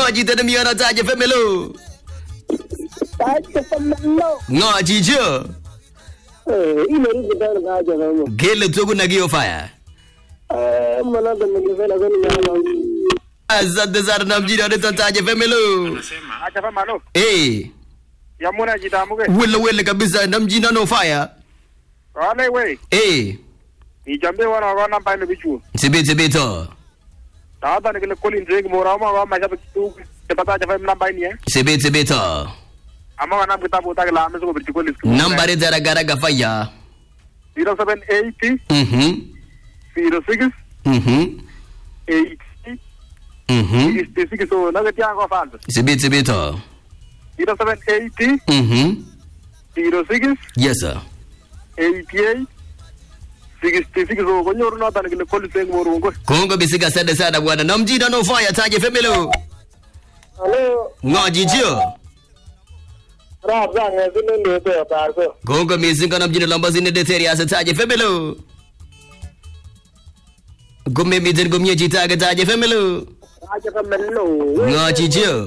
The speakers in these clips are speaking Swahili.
Ngoji tena miona Taja FM hello. Taja FM hello. Ngoji jo. Ile rugu tena Taja FM. Gele tuku na gio fire. Mwanangu nimefanya gani nyama. Asante sana namjini anaitwa Taja FM hello. Taja FM hello. Yamuna jitamuke. Wele kabisa namjini no fire. Wale we. Ijambe wana wana mpaini bichu. Sibito. Taata nikile Colin Drake morama wa maisha bichu. Tepata Taja FM namba ini Sibito. Ama wana kitabu utake la amezo bichu Colin. Nambari gara fire. 0780 06 80 66 so nagati yako fans. Sibito. 0780 06 Yes sir. 88 66 so konyoru nata nikile Colin Drake morungo. Kongo bisika sana bwana. Namjini no fire Taja FM hello. Hello. Ngoji jo. Rabza ngezile ndio tazo. Kongo misinga namjini lamba zine deteri asa Taja FM hello. Gumme mitin gumye jitaga Taja FM hello. Taja FM hello. Ngoji jo.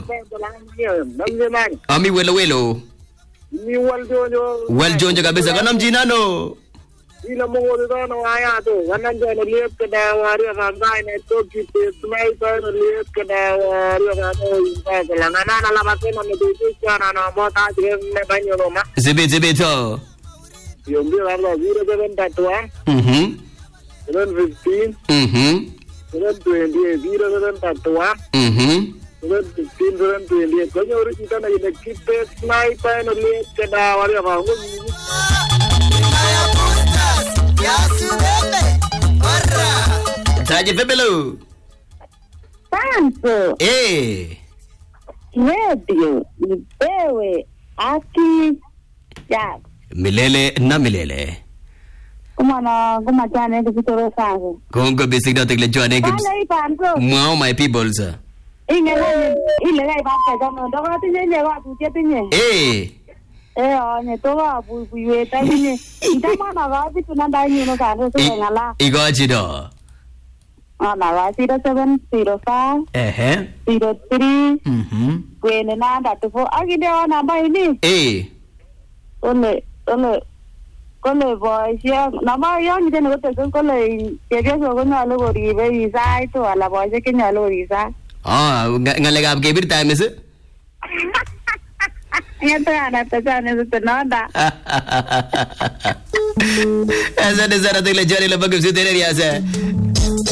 Ami welo. Ni waljonjo. Waljonjo kabisa kana mjinano. Ila mongo dano aya to. Wananja na liep kada wari ramdai na to kite sniper na liep kada wari ramdai na ngana la batena na deju kana na bota je me banyo no ma. Zibito. Yombi wala 071 715 720 071 715 konyoru kita na ina kite sniper na liep kada wari ramdai. Taja FM hello. Santo. Radio. Nipewe. Aki. Ya. Milele. Kuma jane kutoro sangu. Kongo basic dot le joane gips. Wala ipango. Mwao my people sir. Ile ipango kama ndogo tinye watu tinye. Onye toga buiwe tayine. Itama na gapi tunanda nyino kando so ngala. Igoji do. Na gapi 0705 03 kwene nanda tufo agide ona mbaini. Kole boisya nama yang jene gote kole kebyo ko nyalo koribe isai to ala boisya ke nyalo korisa. Ngalekab kebir time se. Ana tajane se nada. Asante sana tule jari la bagum se tere riasa.